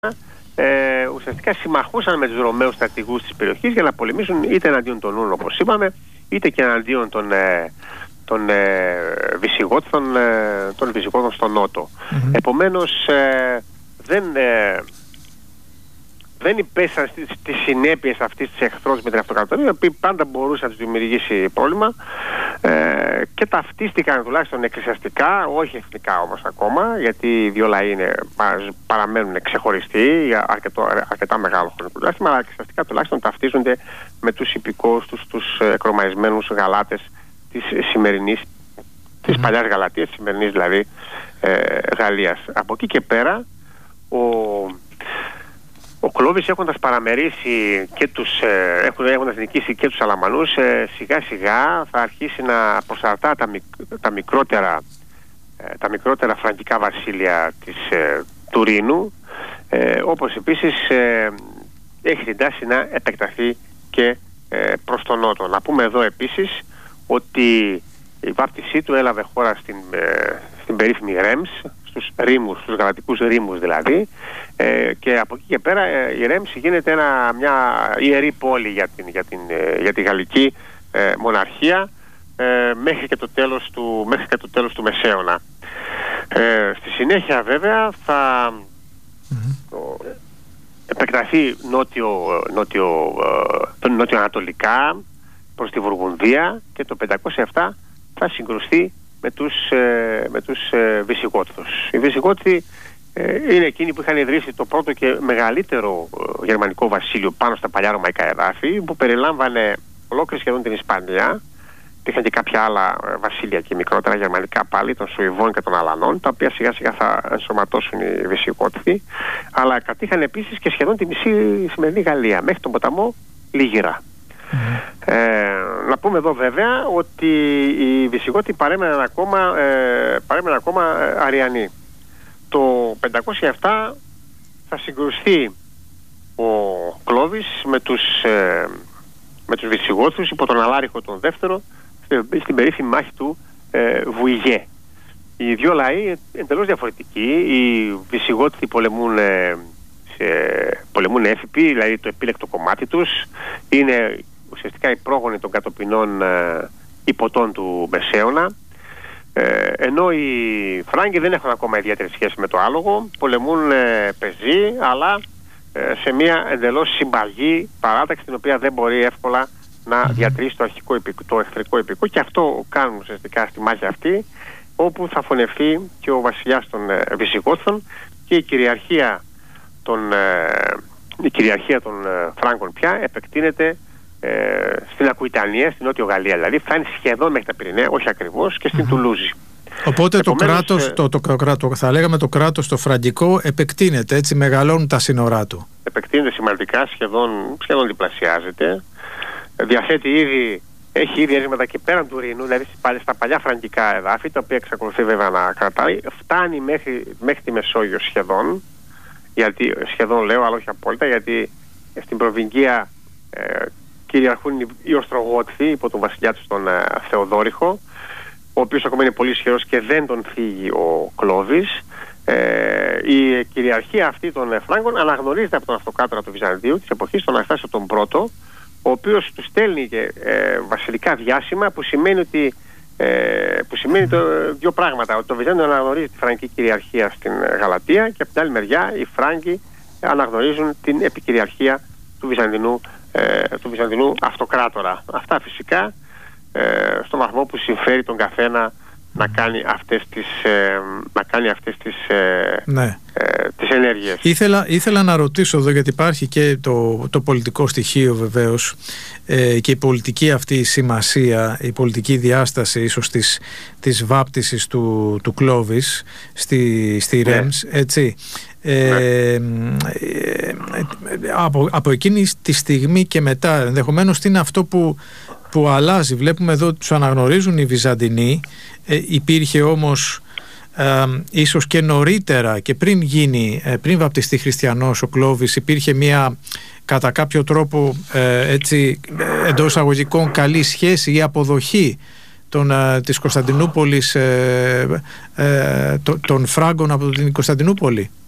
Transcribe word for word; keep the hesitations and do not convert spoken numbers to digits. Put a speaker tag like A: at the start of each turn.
A: ε, ουσιαστικά συμμαχούσαν με τους Ρωμαίους στρατηγούς της περιοχής για να πολεμήσουν είτε εναντίον των Ούνων, όπως είπαμε, είτε και εναντίον των, ε, των ε, Βυσιγότων, ε, των Βυσιγότων στον Νότο. Mm-hmm. Επομένως ε, δεν, ε, δεν υπέσαν στις, στις συνέπειες αυτής της εχθρός με την αυτοκρατορία, η οποία πάντα μπορούσε να τους δημιουργήσει πρόβλημα, ε, και ταυτίστηκαν τουλάχιστον εκκλησιαστικά, όχι εθνικά όμως ακόμα, γιατί οι δύο λαοί είναι, παραμένουν ξεχωριστοί για αρκετό, αρκετά μεγάλο χρονικό διάστημα, αλλά εκκλησιαστικά τουλάχιστον ταυτίζονται με τους υπηκόους τους, τους εκρωμαϊσμένους Γαλάτες της σημερινής, της mm. παλιάς Γαλατίας, της σημερινής δηλαδή ε, Γαλλίας. Από εκεί και πέρα ο, ο Κλώβης, έχοντας παραμερίσει και τους, ε, έχοντας νικήσει και τους Αλαμανούς, ε, σιγά σιγά θα αρχίσει να προσαρτά τα, μικ, τα, μικρότερα, ε, τα μικρότερα φραγκικά βασίλεια της, ε, του Ρήνου, ε, όπως επίσης ε, έχει την τάση να επεκταθεί και ε, προς τον Νότο. Να πούμε εδώ επίσης ότι η βάπτισή του έλαβε χώρα στην, ε, στην περίφημη Ρέμς, στους Ρήμους, στους γαλατικούς Ρήμους δηλαδή, ε, και από εκεί και πέρα ε, η Ρέμς γίνεται ένα, μια ιερή πόλη για, την, για, την, ε, για τη γαλλική ε, μοναρχία ε, μέχρι, και το τέλος του, μέχρι και το τέλος του Μεσαίωνα. Ε, στη συνέχεια βέβαια θα mm-hmm. το, επεκταθεί νότιο, νότιο, ε, νότιο-ανατολικά προς τη Βουργουνδία και το πεντακόσια επτά θα συγκρουστεί με τους, ε, με τους ε, Βυσιγότους. Οι Βυσιγότοι ε, είναι εκείνοι που είχαν ιδρύσει το πρώτο και μεγαλύτερο ε, γερμανικό βασίλειο πάνω στα παλιά ρωμαϊκά εδάφη, που περιλάμβανε ολόκληρη σχεδόν την Ισπανία. Υπήρχαν και κάποια άλλα ε, βασίλεια και μικρότερα γερμανικά πάλι, των Σουηβών και των Αλανών, τα οποία σιγά σιγά θα ενσωματώσουν οι Βυσιγότοι, αλλά κατήχαν επίσης και σχεδόν τη μισή σημερινή Γαλλία, μέχρι τον ποταμό Λίγυρα. Mm-hmm. Ε, να πούμε εδώ βέβαια ότι οι Βυσιγότοι παρέμεναν ακόμα, ε, παρέμεναν ακόμα ε, Αριανοί. Το πεντακόσια επτά θα συγκρουστεί ο Κλώβης με τους, ε, με τους Βυσιγότους υπό τον Αλάριχο τον δεύτερο στην, στην περίφημη μάχη του ε, Βουιγέ. Οι δύο λαοί εντελώς διαφορετικοί. Οι Βυσιγότοι πολεμούν ε, σε, πολεμούν έφυποι, δηλαδή το επίλεκτο κομμάτι τους είναι ουσιαστικά οι πρόγονοι των κατοπινών ε, υποτών του Μεσαίωνα, ε, ενώ οι Φράγκοι δεν έχουν ακόμα ιδιαίτερη σχέση με το άλογο, πολεμούν ε, πεζοί, αλλά ε, σε μια εντελώς συμπαγή παράταξη, την οποία δεν μπορεί εύκολα να διατρήσει το, αρχικό υπηκό, το εχθρικό υπηκό, και αυτό κάνουν ουσιαστικά στη μάχη αυτή, όπου θα φωνευτεί και ο βασιλιάς των ε, Βυσιγότων και η κυριαρχία των, ε, η κυριαρχία των ε, Φράγκων πια επεκτείνεται Ε, στην Ακουιτανία, στην Νότιο Γαλλία δηλαδή, φτάνει σχεδόν μέχρι τα Πυρηναία, όχι ακριβώς, και στην mm-hmm. Τουλούζη.
B: Οπότε
A: Επομένως,
B: το κράτος, ε, το, το, το, το, θα λέγαμε το κράτος το φραγκικό επεκτείνεται, έτσι μεγαλώνουν τα σύνορά του.
A: Επεκτείνεται σημαντικά, σχεδόν, σχεδόν διπλασιάζεται. Διαθέτει ήδη, έχει ήδη έσματα και πέραν του Ρήνου, δηλαδή στα παλιά φραγκικά εδάφη, τα οποία εξακολουθεί βέβαια να κρατάει, φτάνει μέχρι, μέχρι τη Μεσόγειο σχεδόν, γιατί, σχεδόν λέω, αλλά όχι απόλυτα, γιατί στην Προβυγγία ε, κυριαρχούν οι Οστρογότοι υπό τον βασιλιά του τον ε, Θεοδόρυχο, ο οποίος ακόμα είναι πολύ ισχυρός και δεν τον φύγει ο Κλώβης. Ε, η κυριαρχία αυτή των ε, Φράγκων αναγνωρίζεται από τον αυτοκράτορα του Βυζαντίου της εποχής, τον Αναστάσιο τον Πρώτο, ο οποίος του στέλνει και ε, βασιλικά διάσημα, που σημαίνει ότι ε, που σημαίνει το, δύο πράγματα: ότι το Βυζάντιο αναγνωρίζει τη φραγκική κυριαρχία στην Γαλατία, και από την άλλη μεριά οι Φράγκοι αναγνωρίζουν την επικυριαρχία του Βυζαντινού Ε, του Βυζαντινού αυτοκράτορα. Αυτά φυσικά ε, στο βαθμό που συμφέρει τον καθένα να κάνει αυτές τις, ε, να κάνει αυτές τις, ε,
B: ναι.
A: ε, τις ενέργειες.
B: Ήθελα, ήθελα να ρωτήσω εδώ, γιατί υπάρχει και το, το πολιτικό στοιχείο βεβαίως, ε, και η πολιτική αυτή σημασία, η πολιτική διάσταση ίσως της, της βάπτισης του, του Κλώβης στη, στη ναι. Ρέμς, έτσι. Ε, ναι. ε, από, από εκείνη τη στιγμή και μετά, ενδεχομένως, τι είναι αυτό που, που αλλάζει? Βλέπουμε εδώ τους αναγνωρίζουν οι Βυζαντινοί, ε, υπήρχε όμως ε, ίσως και νωρίτερα και πριν γίνει, ε, πριν βαπτιστεί χριστιανός ο Κλώβης, υπήρχε μια κατά κάποιο τρόπο ε, έτσι, εντός εισαγωγικών καλή σχέση ή αποδοχή των, ε, της Κωνσταντινούπολης, ε, ε, των, των Φράγκων από την Κωνσταντινούπολη.